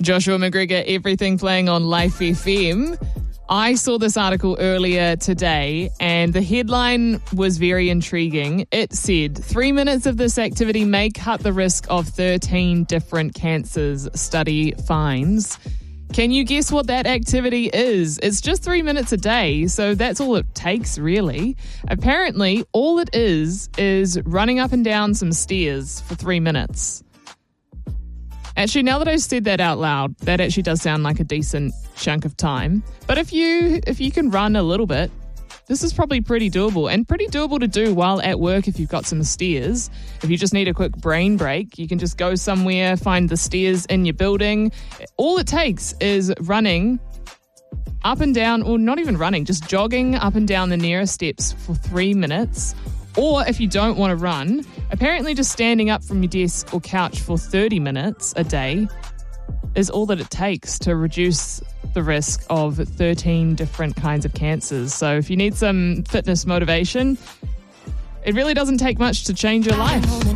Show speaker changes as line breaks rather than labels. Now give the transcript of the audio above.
Joshua McGregor, everything playing on Life FM. I saw this article earlier today and the headline was very intriguing. It said, 3 minutes of this activity may cut the risk of 13 different cancers, study finds. Can you guess what that activity is? It's just 3 minutes a day, so that's all it takes, really. Apparently, all it is running up and down some stairs for 3 minutes. Actually, now that I've said that out loud, that actually does sound like a decent chunk of time. But if you can run a little bit, this is probably pretty doable, and pretty doable to do while at work if you've got some stairs. If you just need a quick brain break, you can just go somewhere, find the stairs in your building. All it takes is running up and down, or not even running, just jogging up and down the nearest steps for 3 minutes. Or if you don't want to run, apparently just standing up from your desk or couch for 30 minutes a day is all that it takes to reduce the risk of 13 different kinds of cancers. So if you need some fitness motivation, it really doesn't take much to change your life.